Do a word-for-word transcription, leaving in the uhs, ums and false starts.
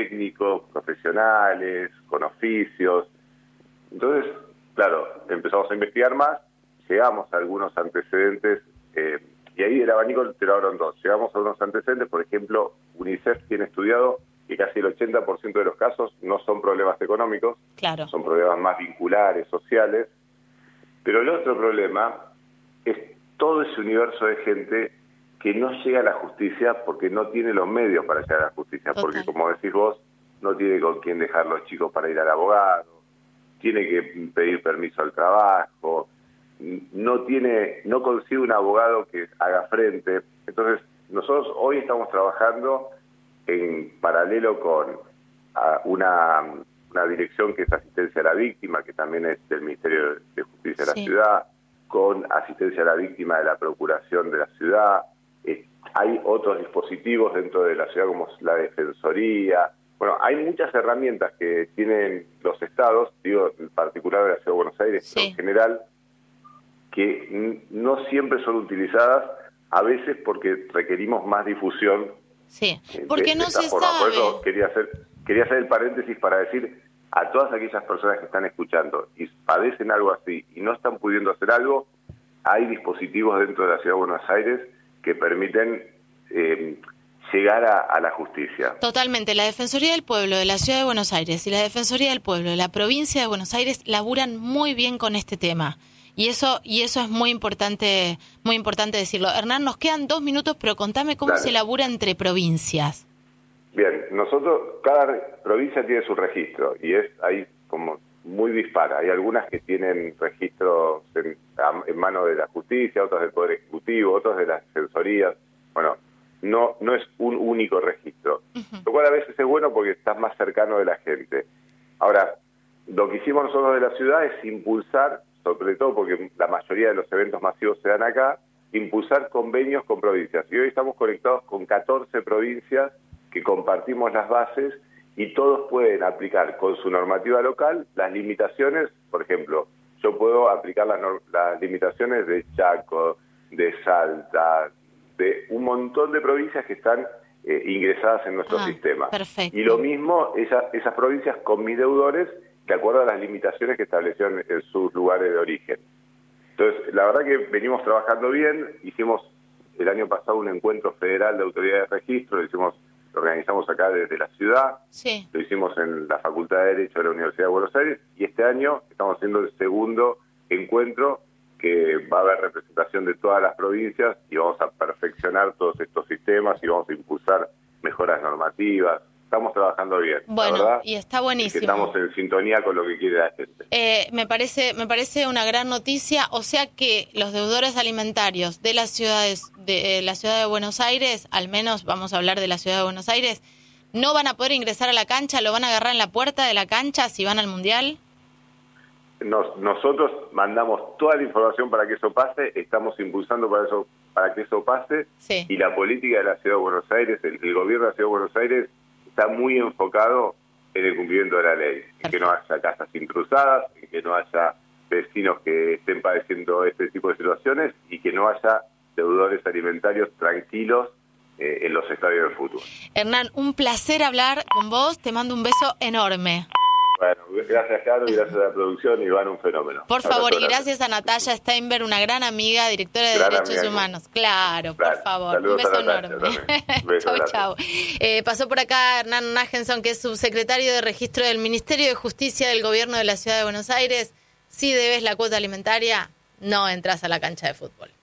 técnicos, profesionales, con oficios. Entonces, claro, empezamos a investigar más, llegamos a algunos antecedentes, eh, y ahí el abanico te lo abro en dos. Llegamos a unos antecedentes, por ejemplo, UNICEF tiene estudiado que casi el ochenta por ciento de los casos no son problemas económicos, claro. son problemas más vinculares, sociales. Pero el otro problema es todo ese universo de gente que no llega a la justicia porque no tiene los medios para llegar a la justicia. Total. Porque, como decís vos, no tiene con quién dejar los chicos para ir al abogado, tiene que pedir permiso al trabajo, no tiene, no consigue un abogado que haga frente. Entonces, nosotros hoy estamos trabajando en paralelo con a, una, una dirección que es asistencia a la víctima, que también es del Ministerio de Justicia de la sí. ciudad, con asistencia a la víctima de la Procuración de la ciudad. Eh, hay otros dispositivos dentro de la ciudad como la Defensoría. Bueno, hay muchas herramientas que tienen los estados, digo en particular de la Ciudad de Buenos Aires, sí. en general, que n- no siempre son utilizadas, a veces porque requerimos más difusión. Sí, porque de, no de esta se forma. sabe. Por eso quería hacer, quería hacer el paréntesis para decir a todas aquellas personas que están escuchando y padecen algo así y no están pudiendo hacer algo, hay dispositivos dentro de la Ciudad de Buenos Aires que permiten eh, llegar a, a la justicia. Totalmente. La Defensoría del Pueblo de la Ciudad de Buenos Aires y la Defensoría del Pueblo de la Provincia de Buenos Aires laburan muy bien con este tema. Y eso y eso es muy importante muy importante decirlo. Hernán, nos quedan dos minutos, pero contame cómo Dale. se labura entre provincias. Bien, nosotros, cada provincia tiene su registro y es ahí como muy dispara. Hay algunas que tienen registros en, en manos de la justicia, otras del Poder Ejecutivo, otras de las defensorías. Bueno, no no es un único registro, uh-huh. lo cual a veces es bueno porque estás más cercano de la gente. Ahora, lo que hicimos nosotros de la ciudad es impulsar, sobre todo porque la mayoría de los eventos masivos se dan acá, impulsar convenios con provincias. Y hoy estamos conectados con catorce provincias que compartimos las bases y todos pueden aplicar con su normativa local las limitaciones. Por ejemplo, yo puedo aplicar las, las limitaciones de Chaco, de Salta, de un montón de provincias que están eh, ingresadas en nuestro ah, sistema. Perfecto. Y lo mismo esa, esas provincias con mis deudores, de acuerdo a las limitaciones que establecieron en sus lugares de origen. Entonces, la verdad que venimos trabajando bien. Hicimos el año pasado un encuentro federal de autoridades de registro, lo hicimos, lo organizamos acá desde la ciudad, sí. lo hicimos en la Facultad de Derecho de la Universidad de Buenos Aires, y este año estamos haciendo el segundo encuentro, que va a haber representación de todas las provincias, y vamos a perfeccionar todos estos sistemas y vamos a impulsar mejoras normativas. Estamos trabajando bien, bueno, la verdad, y está buenísimo. Y que estamos en sintonía con lo que quiere la gente. Eh, me parece, me parece una gran noticia, o sea que los deudores alimentarios de las ciudades, de eh, la ciudad de Buenos Aires, al menos vamos a hablar de la ciudad de Buenos Aires, no van a poder ingresar a la cancha, lo van a agarrar en la puerta de la cancha si van al Mundial. Nos, nosotros mandamos toda la información para que eso pase, estamos impulsando para eso, para que eso pase, sí. y la política de la ciudad de Buenos Aires, el, el gobierno de la ciudad de Buenos Aires está muy enfocado en el cumplimiento de la ley, en que no haya casas intrusadas, en que no haya vecinos que estén padeciendo este tipo de situaciones y que no haya deudores alimentarios tranquilos eh, en los estadios de fútbol. Hernán, un placer hablar con vos, te mando un beso enorme. Bueno, gracias Caro y gracias a la producción, Iván, un fenómeno. Por favor, y gracias a Natalia Steinberg, una gran amiga, directora de gran Derechos amiga, Humanos. Claro, claro. Por favor, Saludos un beso enorme. Beso, chau, gracias. chau. Eh, pasó por acá Hernán Nagenson, que es subsecretario de Registro del Ministerio de Justicia del Gobierno de la Ciudad de Buenos Aires. Si debes la cuota alimentaria, no entras a la cancha de fútbol.